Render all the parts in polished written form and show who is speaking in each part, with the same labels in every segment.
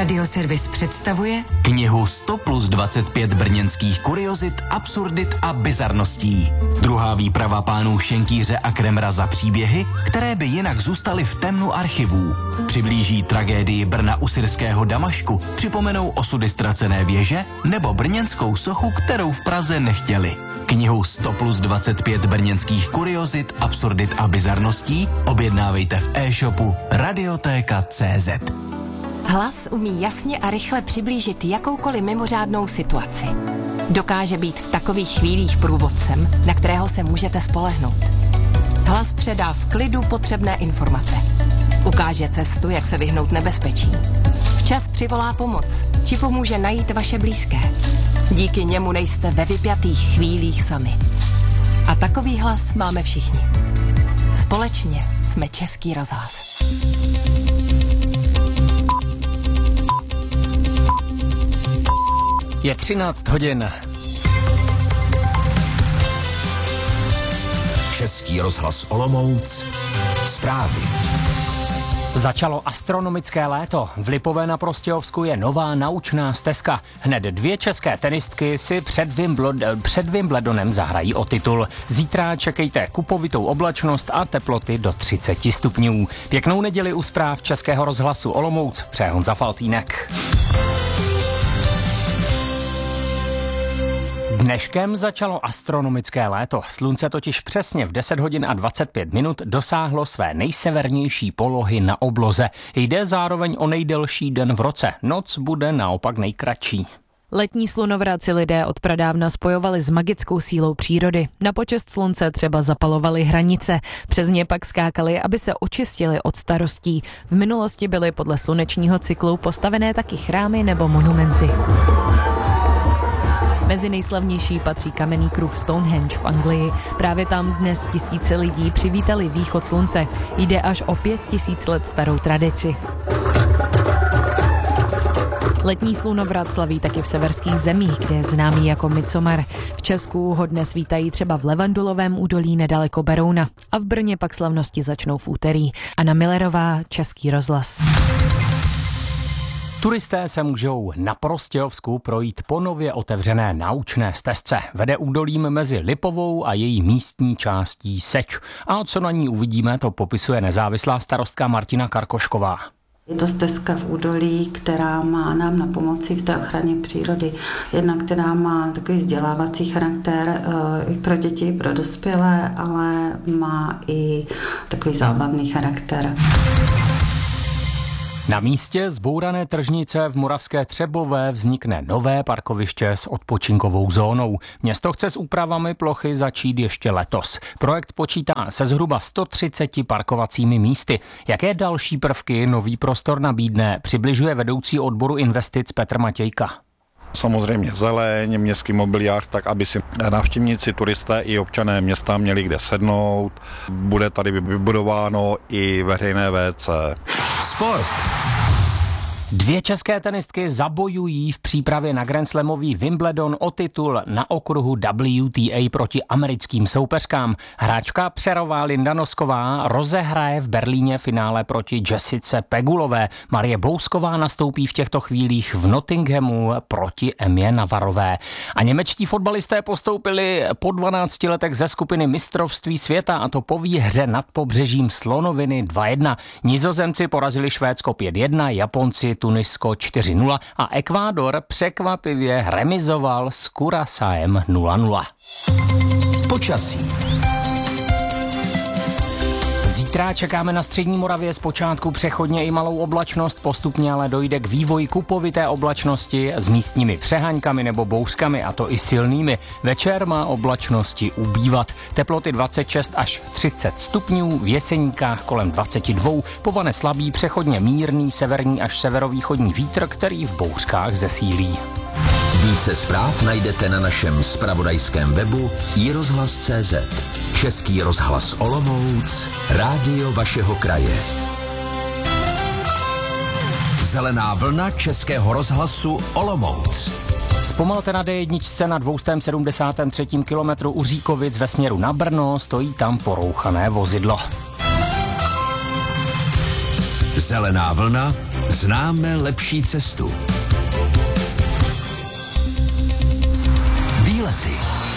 Speaker 1: Radioservis představuje
Speaker 2: knihu 100 plus 25 brněnských kuriozit, absurdit a bizarností. Druhá výprava pánů Šenkýře a Kremra za příběhy, které by jinak zůstaly v temnu archivů. Přiblíží tragédii Brna u syrského Damašku, připomenou osudy ztracené věže nebo brněnskou sochu, kterou v Praze nechtěli. Knihu 100 plus 25 brněnských kuriozit, absurdit a bizarností objednávejte v e-shopu Radiotéka.cz.
Speaker 1: Hlas umí jasně a rychle přiblížit jakoukoliv mimořádnou situaci. Dokáže být v takových chvílích průvodcem, na kterého se můžete spolehnout. Hlas předá v klidu potřebné informace. Ukáže cestu, jak se vyhnout nebezpečí. Včas přivolá pomoc, či pomůže najít vaše blízké. Díky němu nejste ve vypjatých chvílích sami. A takový hlas máme všichni. Společně jsme Český rozhlas.
Speaker 3: Je 13 hodin.
Speaker 4: Český rozhlas Olomouc. Zprávy.
Speaker 3: Začalo astronomické léto. V Lipové na Prostějovsku je nová naučná stezka. Hned 2 české tenistky si před Wimbledonem zahrají o titul. Zítra čekejte kupovitou oblačnost a teploty do 30 stupňů. Pěknou neděli u zpráv Českého rozhlasu Olomouc přeje Honza Faltýnek. Dneškem začalo astronomické léto. Slunce totiž přesně v 10 hodin a 25 minut dosáhlo své nejsevernější polohy na obloze. Jde zároveň o nejdelší den v roce. Noc bude naopak nejkratší.
Speaker 5: Letní slunovrat si lidé od pradávna spojovali s magickou sílou přírody. Na počest slunce třeba zapalovali hranice, přes ně pak skákali, aby se očistili od starostí. V minulosti byly podle slunečního cyklu postavené taky chrámy nebo monumenty. Mezi nejslavnější patří kamenný kruh Stonehenge v Anglii. Právě tam dnes tisíce lidí přivítali východ slunce. Jde až o 5000 let starou tradici. Letní slunovrat slaví taky v severských zemích, kde je známý jako Midsommar. V Česku ho dnes vítají třeba v Levandulovém údolí nedaleko Berouna. A v Brně pak slavnosti začnou v úterý. Anna Millerová, Český rozhlas.
Speaker 3: Turisté se můžou na Prostějovsku projít po nově otevřené naučné stezce. Vede údolím mezi Lipovou a její místní částí Seč. A co na ní uvidíme, to popisuje nezávislá starostka Martina Karkošková.
Speaker 6: Je to stezka v údolí, která má nám na pomoci v té ochraně přírody. Jedna, která má takový vzdělávací charakter i pro děti, i pro dospělé, ale má i takový zábavný charakter.
Speaker 3: Na místě zbourané tržnice v Moravské Třebové vznikne nové parkoviště s odpočinkovou zónou. Město chce s úpravami plochy začít ještě letos. Projekt počítá se zhruba 130 parkovacími místy. Jaké další prvky nový prostor nabídne, přibližuje vedoucí odboru investic Petr Matějka.
Speaker 7: Samozřejmě zeleň, městský mobiliář, tak aby si návštěvníci, turisté i občané města měli kde sednout. Bude tady vybudováno i veřejné WC.
Speaker 4: Sport.
Speaker 3: 2 české tenistky zabojují v přípravě na Grand Slamový Wimbledon o titul na okruhu WTA proti americkým soupeřkám. Hráčka přerová Linda Nosková rozehraje v Berlíně finále proti Jessice Pegulové. Marie Bousková nastoupí v těchto chvílích v Nottinghamu proti Emě Navarové. A němečtí fotbalisté postoupili po 12 letech ze skupiny mistrovství světa, a to po výhře nad pobřežím Slonoviny 2-1. Nizozemci porazili Švédsko 5-1, Japonci Tunisko 4-0 a Ekvádor překvapivě remizoval s Curaçaem 0-0.
Speaker 4: Počasí.
Speaker 3: Zítra čekáme na střední Moravě zpočátku přechodně i malou oblačnost, postupně ale dojde k vývoji kupovité oblačnosti s místními přeháňkami nebo bouřkami, a to i silnými. Večer má oblačnosti ubývat. Teploty 26 až 30 stupňů, v Jeseníkách kolem 22, povane slabý přechodně mírný severní až severovýchodní vítr, který v bouřkách zesílí.
Speaker 4: Více zpráv najdete na našem zpravodajském webu iRozhlas.cz. Český rozhlas Olomouc, rádio vašeho kraje. Zelená vlna Českého rozhlasu Olomouc.
Speaker 3: Zpomalte na D1 na 273. kilometru u Říkovic ve směru na Brno, stojí tam porouchané vozidlo.
Speaker 4: Zelená vlna Známe lepší cestu. Výlety.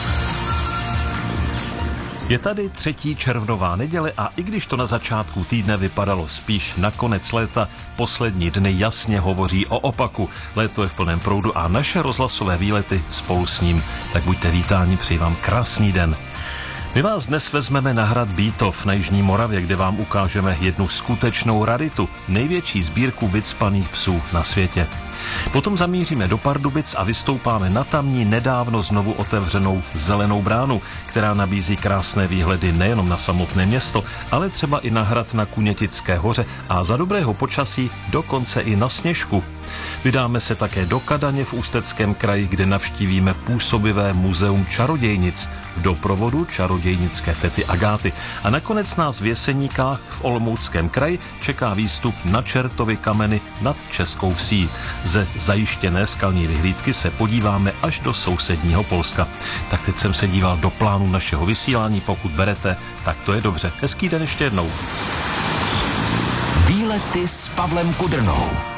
Speaker 8: Je tady 3. červnová neděle a i když to na začátku týdne vypadalo spíš na konec léta, poslední dny jasně hovoří o opaku. Léto je v plném proudu a naše rozhlasové výlety spolu s ním. Tak buďte vítáni, přeji vám krásný den. My vás dnes vezmeme na hrad Bítov na Jižní Moravě, kde vám ukážeme jednu skutečnou raritu, největší sbírku vycpaných psů na světě. Potom zamíříme do Pardubic a vystoupáme na tamní nedávno znovu otevřenou Zelenou bránu, která nabízí krásné výhledy nejenom na samotné město, ale třeba i na hrad na Kunětické hoře a za dobrého počasí dokonce i na Sněžku. Vydáme se také do Kadaně v Ústeckém kraji, kde navštívíme působivé muzeum čarodějnic v doprovodu čarodějnické tety Agáty. A nakonec nás v Jeseníkách v Olomouckém kraji čeká výstup na Čertovy kameny nad Českou Vsí. Ze zajištěné skalní vyhlídky se podíváme až do sousedního Polska. Tak teď jsem se díval do plánu našeho vysílání, pokud berete, tak to je dobře. Hezký den ještě jednou.
Speaker 4: Výlety s Pavlem Kudrnou.